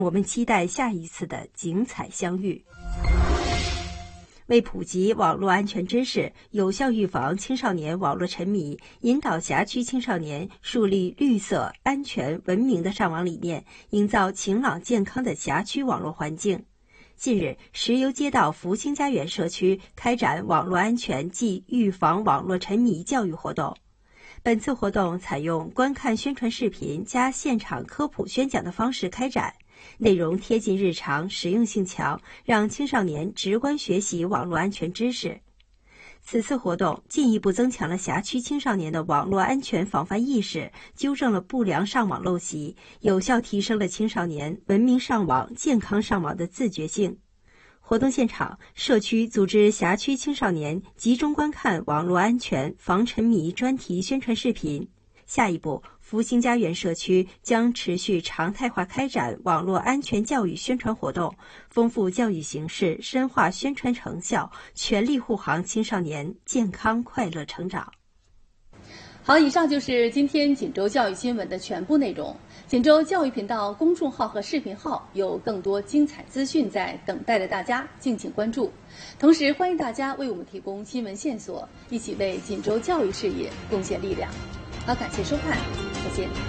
我们期待下一次的精彩相遇。为普及网络安全知识，有效预防青少年网络沉迷，引导辖区青少年树立绿色、安全、文明的上网理念，营造晴朗健康的辖区网络环境。近日，石油街道福星家园社区开展网络安全暨预防网络沉迷教育活动。本次活动采用观看宣传视频加现场科普宣讲的方式开展，内容贴近日常，实用性强，让青少年直观学习网络安全知识。此次活动进一步增强了辖区青少年的网络安全防范意识，纠正了不良上网陋习，有效提升了青少年文明上网、健康上网的自觉性。活动现场，社区组织辖区青少年集中观看网络安全防沉迷专题宣传视频。下一步，福星家园社区将持续常态化开展网络安全教育宣传活动，丰富教育形式，深化宣传成效，全力护航青少年健康快乐成长。 好，以上就是今天锦州教育新闻的全部内容。锦州教育频道公众号和视频号有更多精彩资讯在等待着大家，敬请关注。同时，欢迎大家为我们提供新闻线索，一起为锦州教育事业贡献力量。好，感谢收看，再见。